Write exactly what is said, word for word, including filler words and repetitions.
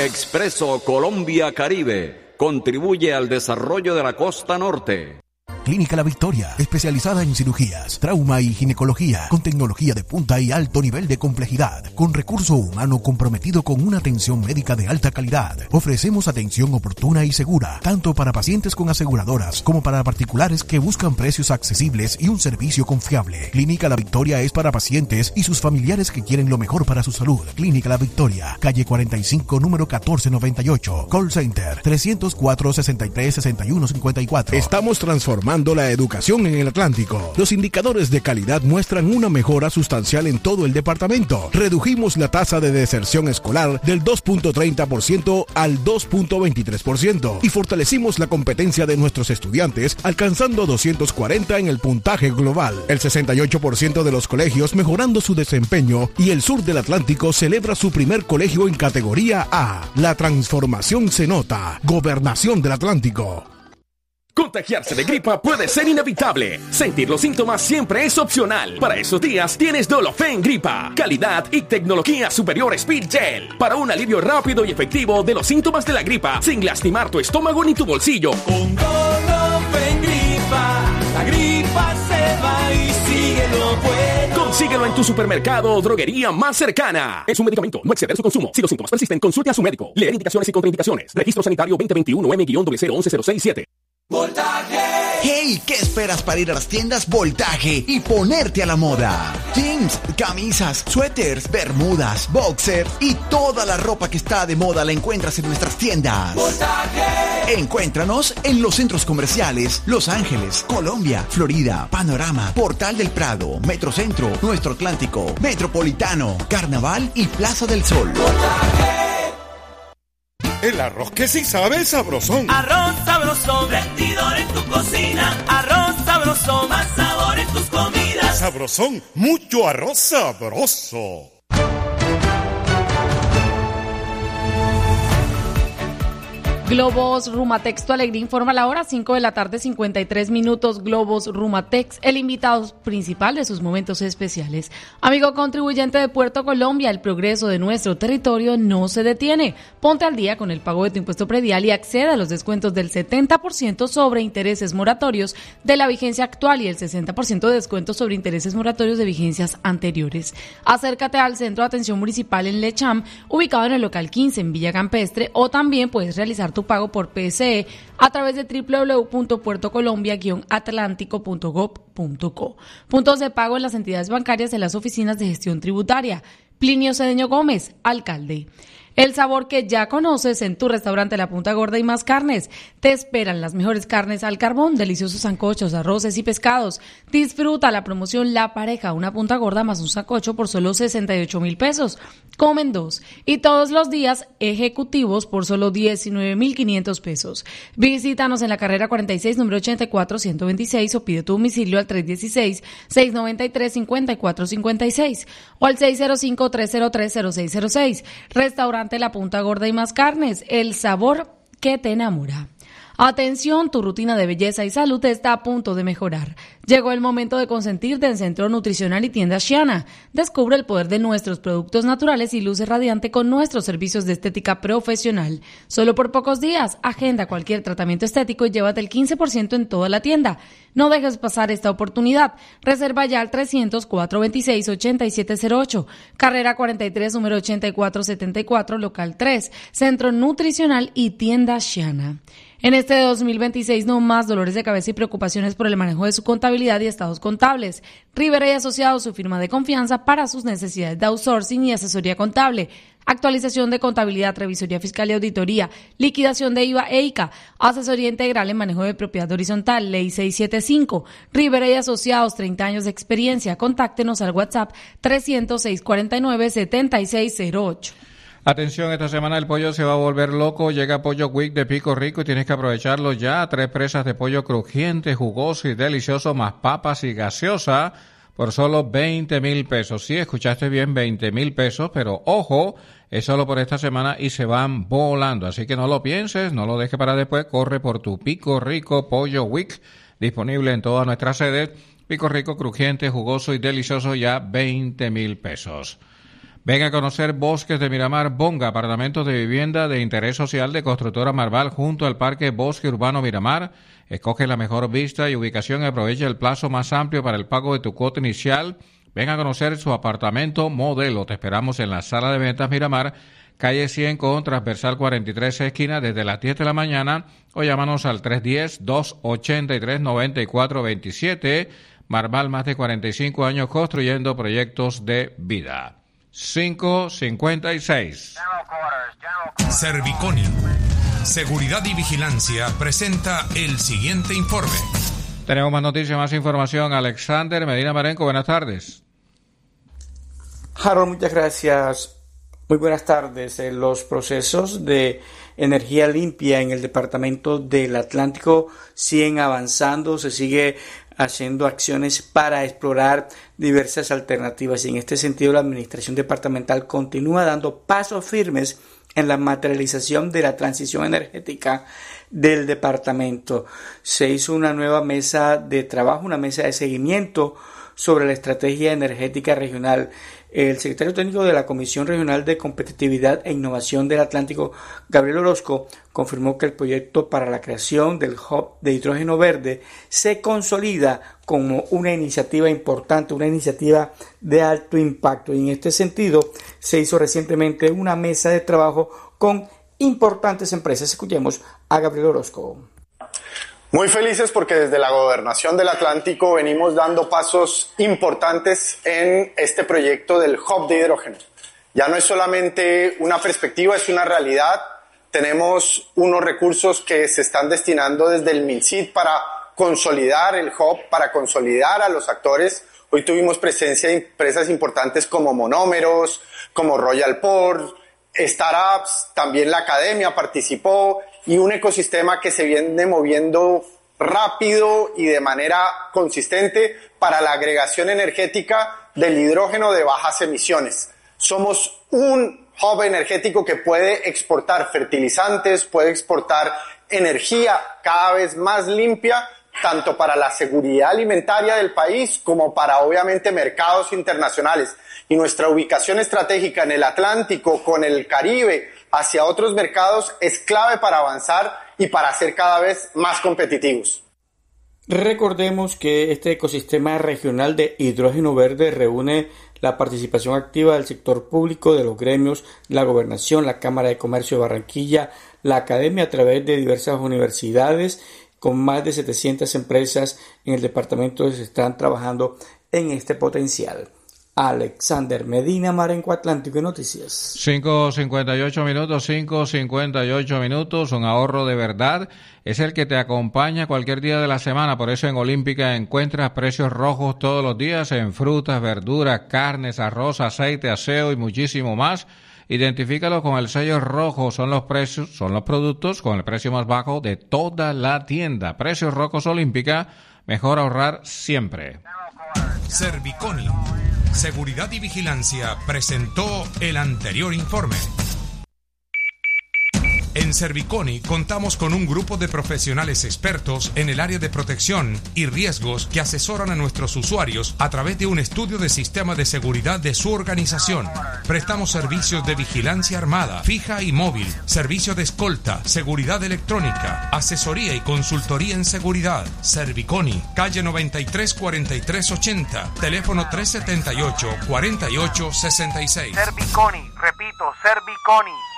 Expreso Colombia Caribe contribuye al desarrollo de la costa norte. Clínica La Victoria, especializada en cirugías, trauma y ginecología, con tecnología de punta y alto nivel de complejidad, con recurso humano comprometido con una atención médica de alta calidad. Ofrecemos atención oportuna y segura, tanto para pacientes con aseguradoras como para particulares que buscan precios accesibles y un servicio confiable. Clínica La Victoria es para pacientes y sus familiares que quieren lo mejor para su salud. Clínica La Victoria, calle cuarenta y cinco, número catorce noventa y ocho. Call Center trescientos cuatro, sesenta y tres, sesenta y uno cincuenta y cuatro. Estamos transformando la educación en el Atlántico. Los indicadores de calidad muestran una mejora sustancial en todo el departamento. Redujimos la tasa de deserción escolar del dos punto treinta por ciento al dos punto veintitrés por ciento y fortalecimos la competencia de nuestros estudiantes alcanzando doscientos cuarenta en el puntaje global. El sesenta y ocho por ciento de los colegios mejorando su desempeño y el sur del Atlántico celebra su primer colegio en categoría A. La transformación se nota. Gobernación del Atlántico. Contagiarse de gripa puede ser inevitable. Sentir los síntomas siempre es opcional. Para esos días tienes Dolofen Gripa. Calidad y tecnología superior Speed Gel. Para un alivio rápido y efectivo de los síntomas de la gripa, sin lastimar tu estómago ni tu bolsillo. Con Dolofen Gripa, la gripa se va y sigue lo bueno. Consíguelo en tu supermercado o droguería más cercana. Es un medicamento, no exceder su consumo. Si los síntomas persisten, consulte a su médico. Leer indicaciones y contraindicaciones. Registro sanitario veinte veintiuno M cero cero once cero seis siete. ¡Voltaje! ¡Hey! ¿Qué esperas para ir a las tiendas Voltaje y ponerte a la moda? Jeans, camisas, suéteres, bermudas, boxer y toda la ropa que está de moda la encuentras en nuestras tiendas. ¡Voltaje! Encuéntranos en los centros comerciales Los Ángeles, Colombia, Florida, Panorama, Portal del Prado, Metrocentro, Nuestro Atlántico, Metropolitano, Carnaval y Plaza del Sol. ¡Voltaje! El arroz que sí sabe es sabrosón. Arroz sabrosón, rendidor en tu cocina. Arroz sabrosón, más sabor en tus comidas. Sabrosón, mucho arroz sabroso. Globos Rumatex, tu alegría informa a la hora, cinco de la tarde, cincuenta y tres minutos. Globos Rumatex, el invitado principal de sus momentos especiales. Amigo contribuyente de Puerto Colombia, el progreso de nuestro territorio no se detiene. Ponte al día con el pago de tu impuesto predial y accede a los descuentos del setenta por ciento sobre intereses moratorios de la vigencia actual y el sesenta por ciento de descuentos sobre intereses moratorios de vigencias anteriores. Acércate al Centro de Atención Municipal en Lecham, ubicado en el local quince en Villa Campestre, o también puedes realizar tu pago por P S E a través de doble u doble u doble u punto puerto colombia guion atlántico punto gob punto co. Puntos de pago en las entidades bancarias de las oficinas de gestión tributaria. Plinio Cedeño Gómez, alcalde. El sabor que ya conoces en tu restaurante La Punta Gorda y Más Carnes. Te esperan las mejores carnes al carbón, deliciosos sancochos, arroces y pescados. Disfruta la promoción La Pareja, una punta gorda más un sancocho por solo sesenta y ocho mil pesos. Comen dos. Y todos los días ejecutivos por solo diecinueve mil quinientos pesos. Visítanos en la carrera cuarenta y seis, número ochenta y cuatro, ciento veintiséis o pide tu domicilio al tres uno seis, seis nueve tres, cinco cuatro cinco seis o al seis cero cinco, tres cero tres, cero seis cero seis. Restaurante La Punta Gorda y Más Carnes, el sabor que te enamora. Atención, tu rutina de belleza y salud está a punto de mejorar. Llegó el momento de consentirte en Centro Nutricional y Tienda Shiana. Descubre el poder de nuestros productos naturales y luce radiante con nuestros servicios de estética profesional. Solo por pocos días, agenda cualquier tratamiento estético y llévate el quince por ciento en toda la tienda. No dejes pasar esta oportunidad. Reserva ya al trescientos, cuatrocientos veintiséis, ochenta y siete cero ocho. Carrera cuarenta y tres, número ochenta y cuatro setenta y cuatro, local tres. Centro Nutricional y Tienda Shiana. En este dos mil veintiséis, no más dolores de cabeza y preocupaciones por el manejo de su contabilidad y estados contables. Rivera y Asociados, su firma de confianza para sus necesidades de outsourcing y asesoría contable. Actualización de contabilidad, revisoría fiscal y auditoría, liquidación de I V A e I C A, asesoría integral en manejo de propiedad horizontal, ley seiscientos setenta y cinco. Rivera y Asociados, treinta años de experiencia. Contáctenos al WhatsApp trescientos, seiscientos cuarenta y nueve, setenta y seis cero ocho. Atención, esta semana el pollo se va a volver loco. Llega Pollo Week de Pico Rico y tienes que aprovecharlo ya. Tres presas de pollo crujiente, jugoso y delicioso, más papas y gaseosa por solo veinte mil pesos. Sí, escuchaste bien, veinte mil pesos, pero ojo, es solo por esta semana y se van volando. Así que no lo pienses, no lo dejes para después. Corre por tu Pico Rico Pollo Week, disponible en todas nuestras sedes. Pico Rico, crujiente, jugoso y delicioso, ya veinte mil pesos. Venga a conocer Bosques de Miramar Bonga, apartamentos de vivienda de interés social de Constructora Marval junto al Parque Bosque Urbano Miramar. Escoge la mejor vista y ubicación y aprovecha el plazo más amplio para el pago de tu cuota inicial. Venga a conocer su apartamento modelo. Te esperamos en la Sala de Ventas Miramar, calle cien con transversal cuarenta y tres esquina desde las diez de la mañana o llámanos al tres uno cero, dos ocho tres, nueve cuatro dos siete. Marval, más de cuarenta y cinco años construyendo proyectos de vida. cinco cincuenta y seis. Serviconi, Seguridad y Vigilancia, presenta el siguiente informe. Tenemos más noticias, más información. Alexander Medina Marenco, buenas tardes. Harold, muchas gracias. Muy buenas tardes. Eh, los procesos de energía limpia en el departamento del Atlántico siguen avanzando, se sigue haciendo acciones para explorar diversas alternativas y en este sentido la administración departamental continúa dando pasos firmes en la materialización de la transición energética del departamento. Se hizo una nueva mesa de trabajo, una mesa de seguimiento sobre la estrategia energética regional. El secretario técnico de la Comisión Regional de Competitividad e Innovación del Atlántico, Gabriel Orozco, confirmó que el proyecto para la creación del Hub de hidrógeno verde se consolida como una iniciativa importante, una iniciativa de alto impacto. Y en este sentido, se hizo recientemente una mesa de trabajo con importantes empresas. Escuchemos a Gabriel Orozco. Muy felices porque desde la Gobernación del Atlántico venimos dando pasos importantes en este proyecto del Hub de hidrógeno. Ya no es solamente una perspectiva, es una realidad. Tenemos unos recursos que se están destinando desde el MinSID para consolidar el Hub, para consolidar a los actores. Hoy tuvimos presencia de empresas importantes como Monómeros, como Royal Port, startups, también la academia participó, y un ecosistema que se viene moviendo rápido y de manera consistente para la agregación energética del hidrógeno de bajas emisiones. Somos un hub energético que puede exportar fertilizantes, puede exportar energía cada vez más limpia, tanto para la seguridad alimentaria del país como para obviamente mercados internacionales. Y nuestra ubicación estratégica en el Atlántico con el Caribe hacia otros mercados es clave para avanzar y para ser cada vez más competitivos. Recordemos que este ecosistema regional de hidrógeno verde reúne la participación activa del sector público, de los gremios, la gobernación, la Cámara de Comercio de Barranquilla, la academia a través de diversas universidades, con más de setecientas empresas en el departamento que se están trabajando en este potencial. Alexander Medina, Marenco, Atlántico y Noticias. cinco cincuenta y ocho minutos, cinco cincuenta y ocho minutos, un ahorro de verdad es el que te acompaña cualquier día de la semana. Por eso en Olímpica encuentras precios rojos todos los días en frutas, verduras, carnes, arroz, aceite, aseo y muchísimo más. Identifícalo con el sello rojo, son los precios, son los productos con el precio más bajo de toda la tienda. Precios rojos Olímpica, mejor ahorrar siempre. Serviconi, Seguridad y Vigilancia, presentó el anterior informe. En Serviconi contamos con un grupo de profesionales expertos en el área de protección y riesgos que asesoran a nuestros usuarios a través de un estudio de sistema de seguridad de su organización. Prestamos servicios de vigilancia armada, fija y móvil, servicio de escolta, seguridad electrónica, asesoría y consultoría en seguridad. Serviconi, calle noventa y tres cuarenta y tres ochenta, teléfono tres setenta y ocho, cuarenta y ocho sesenta y seis. Serviconi, repito, Serviconi.